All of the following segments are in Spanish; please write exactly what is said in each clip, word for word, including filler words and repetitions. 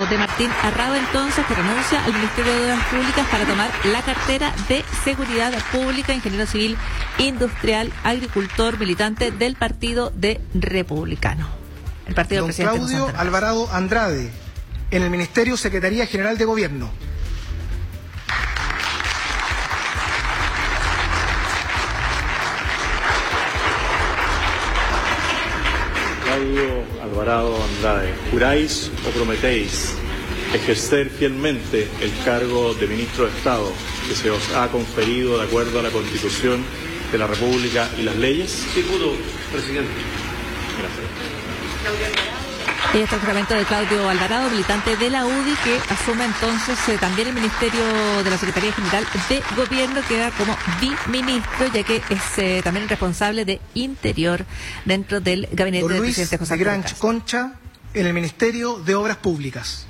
de Martín Arrao, entonces, que renuncia al Ministerio de Obras Públicas para tomar la cartera de Seguridad Pública, ingeniero civil, industrial, agricultor, militante del Partido de Republicano. El partido Don del presidente Claudio Alvarado Andrade, en el Ministerio Secretaría General de Gobierno. Claudio Alvarado Andrade, ¿juráis o prometéis ejercer fielmente el cargo de ministro de Estado que se os ha conferido de acuerdo a la Constitución de la República y las leyes? Sí, juro, presidente. Gracias. Y este es el juramento de Claudio Alvarado, militante de la U D I, que asume entonces eh, también el Ministerio de la Secretaría General de Gobierno, queda como biministro, ya que es eh, también el responsable de Interior dentro del gabinete Don del Luis presidente José de Antonio Granch Kast. Concha, en el Ministerio de Obras Públicas.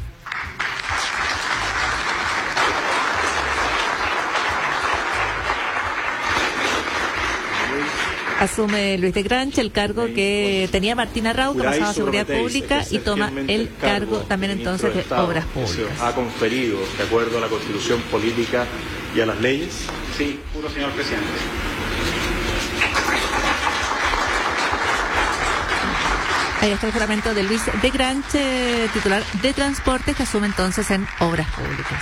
Asume Luis de Granch el cargo que tenía Martín Arrao, que pasaba a Seguridad Pública, y toma el cargo también entonces de Obras Públicas. ¿Se os ha conferido de acuerdo a la Constitución Política y a las leyes? Sí, juro, señor presidente. Ahí está el juramento de Luis de Granch, eh, titular de Transportes, que asume entonces en Obras Públicas.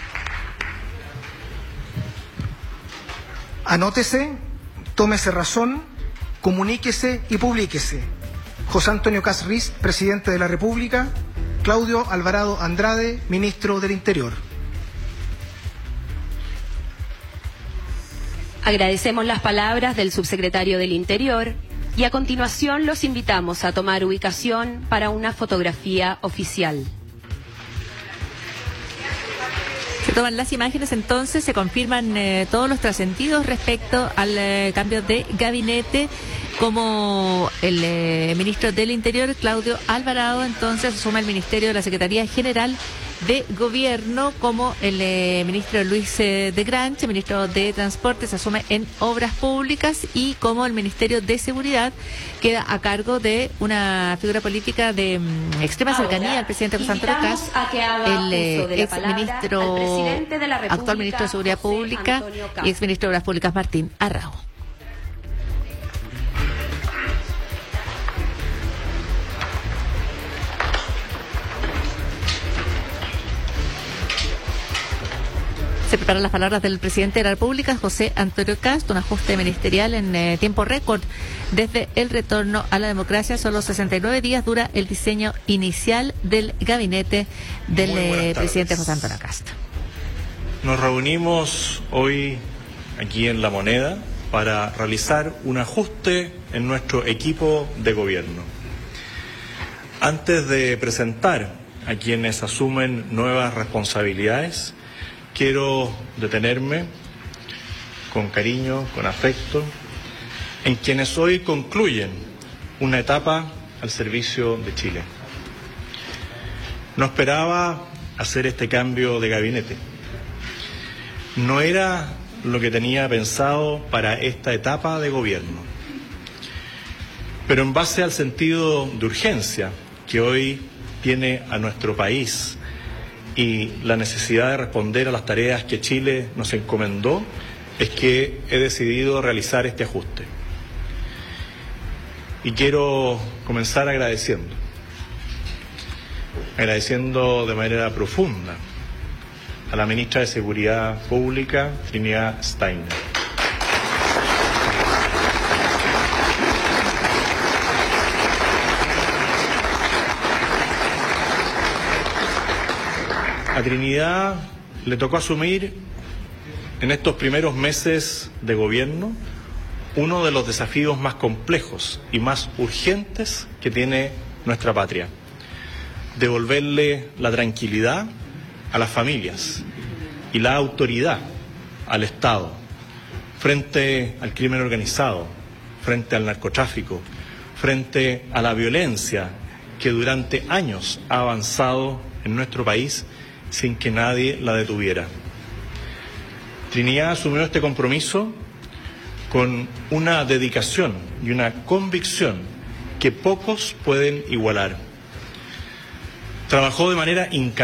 Anótese, tómese razón, comuníquese y publíquese. José Antonio Kast Riz, presidente de la República. Claudio Alvarado Andrade, ministro del Interior. Agradecemos las palabras del subsecretario del Interior y a continuación los invitamos a tomar ubicación para una fotografía oficial. Se toman las imágenes, entonces se confirman eh, todos los trascendidos respecto al eh, cambio de gabinete, como el eh, ministro del Interior, Claudio Alvarado, entonces asume el Ministerio de la Secretaría General de Gobierno, como el eh, ministro Luis eh, de Granch, ministro de Transportes, asume en Obras Públicas, y como el Ministerio de Seguridad queda a cargo de una figura política de um, extrema Ahora, cercanía al presidente José Antonio Kast, el eh, ex ministro, actual ministro de Seguridad Pública y ex ministro de Obras Públicas, Martín Arrao. Se preparan las palabras del presidente de la República, José Antonio Kast, un ajuste ministerial en eh, tiempo récord. Desde el retorno a la democracia, solo sesenta y nueve días dura el diseño inicial del gabinete del eh, presidente José Antonio Kast. Nos reunimos hoy aquí en La Moneda para realizar un ajuste en nuestro equipo de gobierno. Antes de presentar a quienes asumen nuevas responsabilidades, quiero detenerme con cariño, con afecto, en quienes hoy concluyen una etapa al servicio de Chile. No esperaba hacer este cambio de gabinete. No era lo que tenía pensado para esta etapa de gobierno. Pero en base al sentido de urgencia que hoy tiene a nuestro país y la necesidad de responder a las tareas que Chile nos encomendó, es que he decidido realizar este ajuste. Y quiero comenzar agradeciendo, agradeciendo de manera profunda a la ministra de Seguridad Pública, Trinidad Steiner. A Trinidad le tocó asumir en estos primeros meses de gobierno uno de los desafíos más complejos y más urgentes que tiene nuestra patria: devolverle la tranquilidad a las familias y la autoridad al Estado frente al crimen organizado, frente al narcotráfico, frente a la violencia que durante años ha avanzado en nuestro país sin que nadie la detuviera. Trinidad asumió este compromiso con una dedicación y una convicción que pocos pueden igualar. Trabajó de manera incansable